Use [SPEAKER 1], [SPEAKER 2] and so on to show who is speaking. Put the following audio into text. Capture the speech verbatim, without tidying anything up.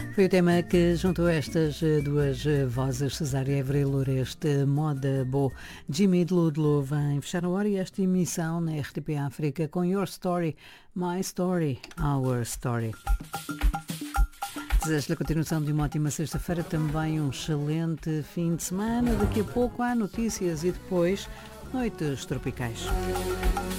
[SPEAKER 1] Foi o tema que juntou estas eh, duas eh, vozes, Cesária Avril, este Moda Bo. Jimmy Deludlo vem fechar a hora e esta emissão na R T P África com Your Story, My Story, Our Story. Desejo-lhe a continuação de uma ótima sexta-feira, também um excelente fim de semana. Daqui a pouco há notícias e depois noites tropicais.